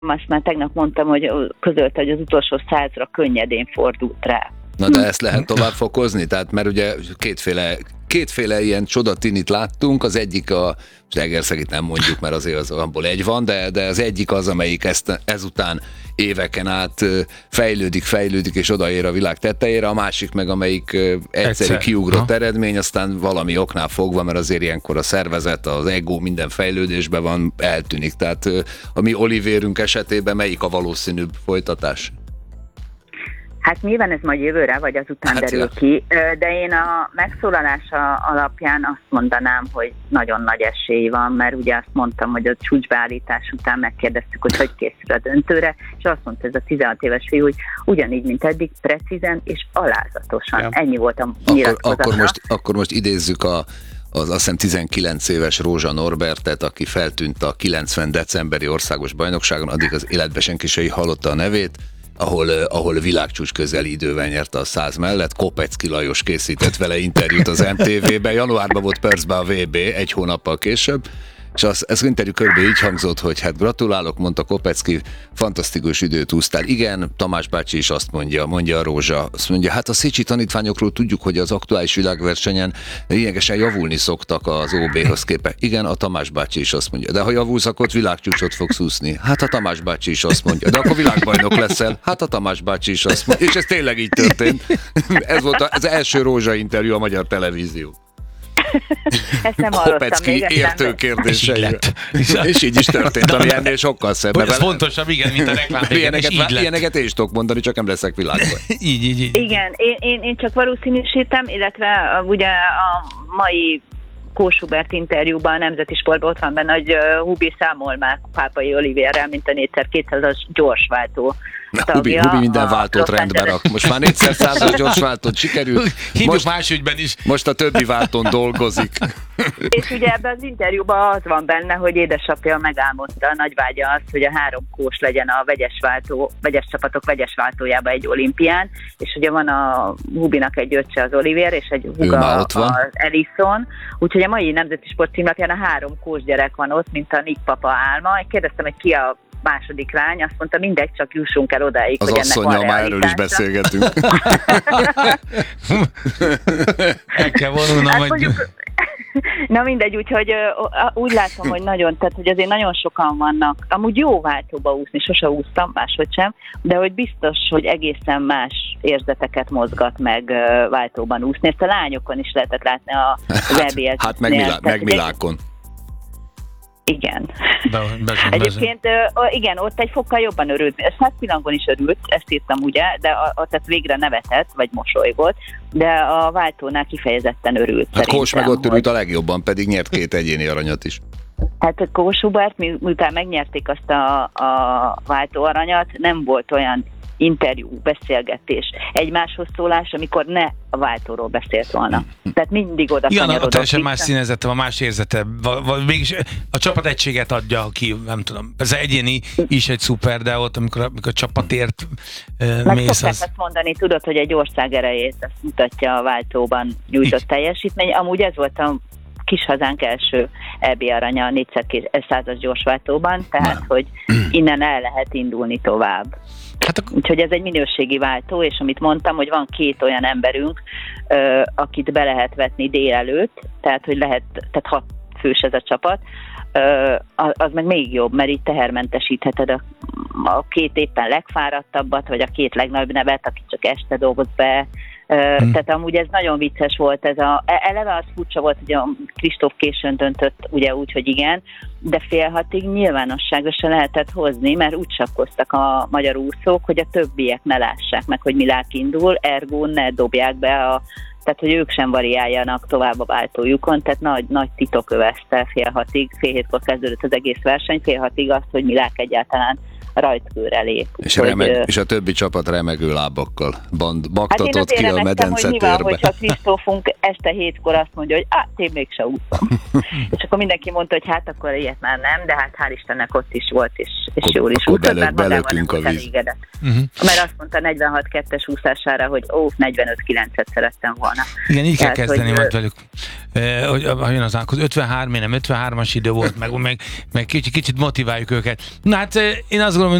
azt már tegnap mondtam, hogy közölte, hogy az utolsó 100-ra könnyedén fordult rá. Na de ezt lehet tovább fokozni? Tehát, mert ugye kétféle ilyen csodatinit láttunk, az egyik Egerszegit nem mondjuk, mert azért abból egy van, de az egyik az, amelyik ezután éveken át fejlődik, és odaér a világ tetejére, a másik meg, amelyik egyszerű kiugrott eredmény, aztán valami oknál fogva, mert azért ilyenkor a szervezet, az ego minden fejlődésben van, eltűnik. Tehát a mi Olivérünk esetében melyik a valószínűbb folytatás? Hát nyilván ez majd jövőre, vagy azután derül ki, de én a megszólalása alapján azt mondanám, hogy nagyon nagy esély van, mert ugye azt mondtam, hogy a csúcsbeállítás után megkérdeztük, hogy készül a döntőre, és azt mondta ez a 16 éves fiú, hogy ugyanígy, mint eddig, precízen és alázatosan. Ja. Ennyi volt a nyilatkozatra. Akkor most idézzük az azt hiszem 19 éves Rózsa Norbertet, aki feltűnt a 90 decemberi országos bajnokságon, addig az életben senki sem hallotta a nevét, ahol világcsúcs közeli idővel nyerte a 100 mellett. Kopecki Lajos készített vele interjút az MTV-ben. Januárban volt Perthben a VB, egy hónappal később, és ez interjú körbe így hangzott, hogy hát gratulálok, mondta Kopecki, fantasztikus időt úsztál. Igen, Tamás bácsi is azt mondja a Rózsa. Azt mondja, hát a Szécsi tanítványokról tudjuk, hogy az aktuális világversenyen lényegesen javulni szoktak az OB-hoz képest. Igen, a Tamás bácsi is azt mondja. De ha javulsz, akkor világcsúcsot fogsz úszni. Hát a Tamás bácsi is azt mondja. De akkor világbajnok leszel. Hát a Tamás bácsi is azt mondja. És ez tényleg így történt. Ez volt az első Rózsa interjú a magyar televízió. Ezt nem hallottam. Kopecki értő kérdései. És így is történt, ami ennél sokkal szebb. Ez fontosabb, igen, mint a reklám. Ilyeneket én is tudok mondani, csak nem leszek világban. Így. Igen, én csak valószínűsítem, illetve ugye a mai Kós Hubert interjúban a Nemzeti Sportban ott van benne, hogy Hubi számol már Pápai Olivérrel, mint a 4x200-as gyorsváltó tagja. Hubi minden váltót rendbe rak. Most már 4x100-as gyorsváltót sikerült. Hívjuk más ügyben is. Most a többi váltón dolgozik. És ugye ebben az interjúban az van benne, hogy édesapja megálmodta, a nagy vágya az, hogy a 3 kós legyen a vegyes csapatok vegyes váltójába egy olimpián, és ugye van a Hubinak egy öccse az Olivér, és egy húga az Ellison, úgyhogy a mai Nemzeti Sport címlapján a 3 kós gyerek van ott, mint a Nick papa álma. Kérdeztem, hogy ki a második lány, azt mondta, mindegy, csak jussunk el odáig, az hogy ennek van realitása. Az asszonnyal már erről is beszélgetünk. El kell vonulnom, hát mondjuk, na mindegy, úgyhogy úgy látom, hogy tehát hogy azért nagyon sokan vannak. Amúgy jó váltóba úszni, sose úsztam, máshogy sem, de hogy biztos, hogy egészen más érzeteket mozgat meg váltóban úszni. Ezt a lányokon is lehetett látni az EB-et. Hát meg Milákon. Igen. Egyébként igen, ott egy fokkal jobban örült. Százpilangon is örült, ezt írtam ugye, de tehát végre nevetett, vagy mosolygott, de a váltónál kifejezetten örült. Hát Kós meg ott örült a legjobban, pedig nyert 2 egyéni aranyat is. Hát Kós Hubert, miután megnyerték azt a váltóaranyat, nem volt olyan interjú, beszélgetés, egymáshoz szólás, amikor ne a váltóról beszélt volna. Tehát mindig oda kanyarodott. Igen, teljesen más színezete, a más érzete. Mégis a csapat egységet adja ki, nem tudom. Ez egyéni is egy szuper, de ott, amikor a csapatért mész, azt mondani, tudod, hogy egy ország erejét azt mutatja a váltóban nyújtott teljesítmény. Amúgy ez volt a kis hazánk első EB aranya a 4x100-as gyorsváltóban, tehát, hogy innen el lehet indulni tovább. Úgyhogy ez egy minőségi váltó, és amit mondtam, hogy van 2 olyan emberünk, akit be lehet vetni délelőtt, tehát hogy tehát 6 fős ez a csapat, az meg még jobb, mert így tehermentesítheted a 2 éppen legfáradtabbat, vagy a 2 legnagyobb nevet, aki csak este dolgoz be. Tehát amúgy ez nagyon vicces volt, eleve az furcsa volt, hogy a Kristóf későn döntött ugye úgy, hogy igen, de fél 6-ig nyilvánosságra se lehetett hozni, mert úgy sakkoztak a magyar úszók, hogy a többiek ne lássák meg, hogy Milák indul, ergo ne dobják be tehát, hogy ők sem variáljanak tovább a váltójukon, tehát nagy titok övezte fél 6-ig, fél 7-kor kezdődött az egész verseny, fél 6-ig azt, hogy Milák egyáltalán rajtkőre lép. És a többi csapat remegő lábakkal baktatott ki a medencetérbe. Hát hogyha Kristófunk este 7-kor azt mondja, hogy én mégse úszom. És akkor mindenki mondta, hogy hát akkor ilyet már nem, de hát hál' Istennek ott is volt, és jól is úszott, mert magával nem elégedett. Mert azt mondta 46-2-es úszására, hogy 45-9-et szerettem volna. Igen, így kell kezdeni majd velük. Hogy jön az 53, nem 53-as idő volt, meg kicsit motiváljuk őket. Na hát én azt